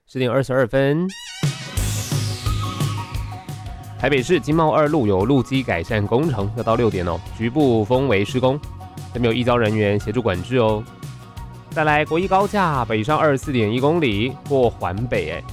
10:22。台北市经贸2路有路基改善工程，要到6点哦，局部封围施工，还没有义交人员协助管制哦。再来，国一高架北上24.1公里过环北，